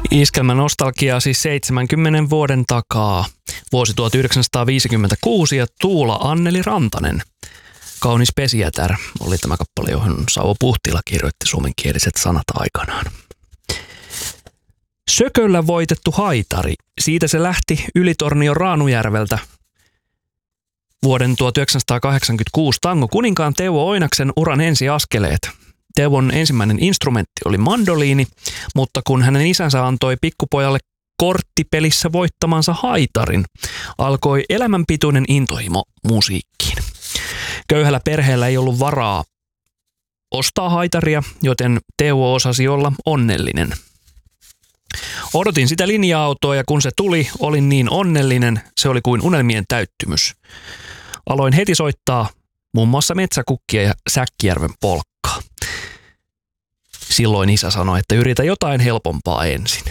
Iskelmän nostalgia siis 70 vuoden takaa. Vuosi 1956 ja Tuula Anneli Rantanen. Kaunis pesijätär oli tämä kappale, johon Sauvo Puhtila kirjoitti suomenkieliset sanat aikanaan. Sököllä voitettu haitari. Siitä se lähti Ylitornion Raanujärveltä. Vuoden 1986 tango kuninkaan Teuvo Oinaksen uran ensiaskeleet. Teuvon ensimmäinen instrumentti oli mandoliini, mutta kun hänen isänsä antoi pikkupojalle korttipelissä voittamansa haitarin, alkoi elämänpituinen intohimo musiikkiin. Köyhällä perheellä ei ollut varaa ostaa haitaria, joten Teuvo osasi olla onnellinen. Odotin sitä linja-autoa ja kun se tuli, olin niin onnellinen, se oli kuin unelmien täyttymys. Aloin heti soittaa muun muassa Metsäkukkia ja Säkkijärven polkkaa. Silloin isä sanoi, että yritä jotain helpompaa ensin.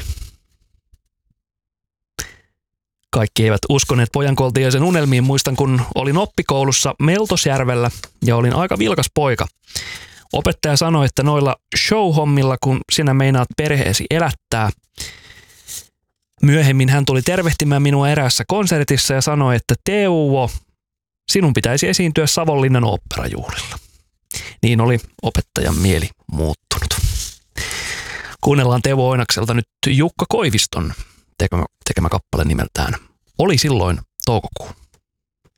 Kaikki eivät uskoneet pojan Koltiaisen unelmiin. Muistan, kun olin oppikoulussa Meltosjärvellä ja olin aika vilkas poika. Opettaja sanoi, että noilla show-hommilla, kun sinä meinaat perheesi elättää. Myöhemmin hän tuli tervehtimään minua eräässä konsertissa ja sanoi, että Teuvo, sinun pitäisi esiintyä Savonlinnan oopperajuhlilla. Niin oli opettajan mieli muuttunut. Kuunnellaan Teuvo Oinakselta nyt Jukka Koiviston tekemä kappale nimeltään Oli silloin toukokuu.